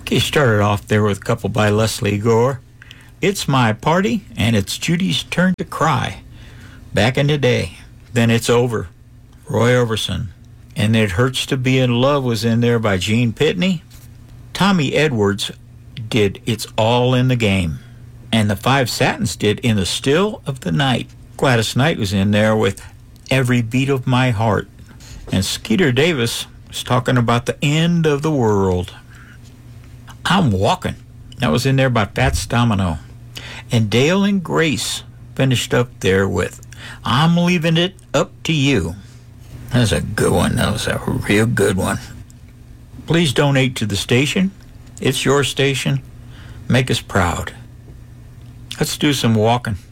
He started off there with a couple by Leslie Gore. It's My Party, and it's Judy's Turn to Cry. Back in the day. Then It's Over, Roy Orbison. And It Hurts to Be in Love was in there by Gene Pitney. Tommy Edwards did It's All in the Game. And the Five Satins did In the Still of the Night. Gladys Knight was in there with Every Beat of My Heart. And Skeeter Davis was talking about the end of the world. I'm Walking. That was in there by Fats Domino. And Dale and Grace finished up there with I'm Leaving It Up to You. That's a good one. That was a real good one. Please donate to the station. It's your station. Make us proud. Let's do some walking.